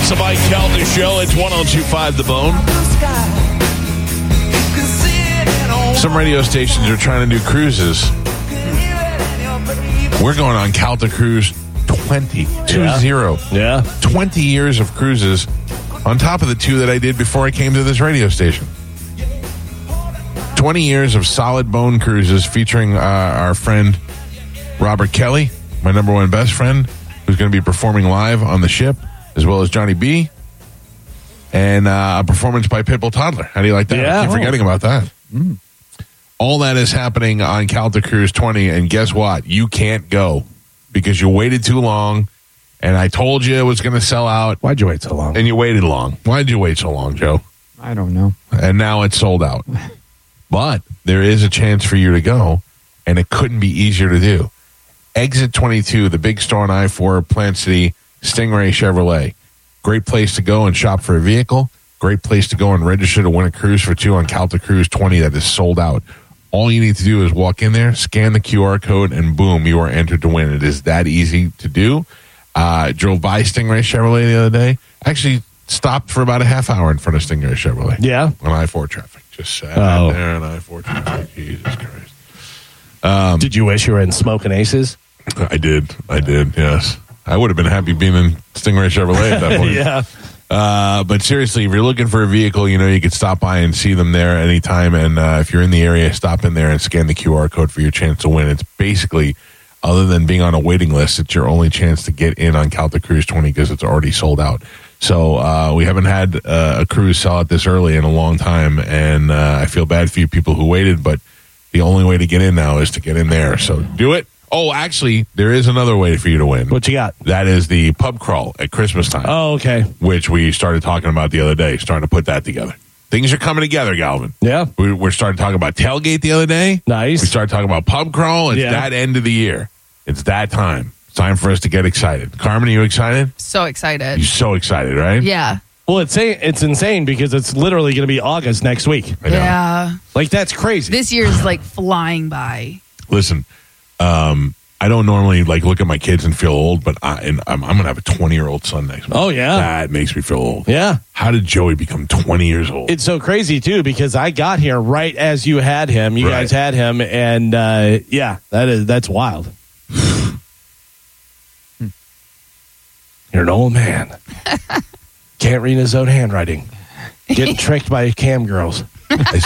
It's the Mike Calta Show. It's 102.5 The Bone. Some radio stations are trying to do cruises. We're going on Calta Cruise 20. 20. Yeah. 20 years of cruises on top of the 2 that I did before I came to this radio station. 20 years of solid bone cruises featuring our friend Robert Kelly, my number one best friend, who's going to be performing live on the ship, as well as Johnny B. And a performance by Pitbull Toddler. How do you like that? Yeah. I keep forgetting about that. All that is happening on Calta Cruise 20, and guess what? You can't go because you waited too long, and I told you it was going to sell out, Why'd you wait so long? and you waited long. Why'd you wait so long, Joe? I don't know. And now it's sold out. But there is a chance for you to go, and it couldn't be easier to do. Exit 22, the big store on I-4, Plant City, Stingray Chevrolet. Great place to go and shop for a vehicle. Great place to go and register to win a cruise for 2 on Calta Cruise 20 that is sold out. All you need to do is walk in there, scan the QR code, and boom, you are entered to win. It is that easy to do. Drove by Stingray Chevrolet the other day. Actually stopped for about a half hour in front of Stingray Chevrolet. Yeah. On I-4 traffic. Just sat there on I-4 traffic. Jesus Christ. Did you wish you were in Smoking Aces? I did, yes. I would have been happy being in Stingray Chevrolet at that point. Yeah. But seriously, if you're looking for a vehicle, you could stop by and see them there anytime. And if you're in the area, stop in there and scan the QR code for your chance to win. It's basically, other than being on a waiting list, it's your only chance to get in on Calta Cruise 20 because it's already sold out. So we haven't had a cruise sell out this early in a long time. And I feel bad for you people who waited, but the only way to get in now is to get in there. So do it. Oh, actually, there is another way for you to win. What you got? That is the pub crawl at Christmas time. Oh, okay. Which we started talking about the other day, starting to put that together. Things are coming together, Galvin. Yeah. We're starting talking about tailgate the other day. Nice. We started talking about pub crawl. It's that end of the year. It's that time. It's time for us to get excited. Carmen, are you excited? So excited. You're so excited, right? Yeah. Well, it's insane because it's literally going to be August next week. I know. Yeah. Like, that's crazy. This year's like flying by. Listen, I don't normally look at my kids and feel old, but I'm going to have a 20-year-old son next month. Oh, yeah. That makes me feel old. Yeah. How did Joey become 20 years old? It's so crazy, too, because I got here right as you had him. You Right. guys had him, and, that's wild. You're an old man. Can't read his own handwriting. Getting tricked by cam girls.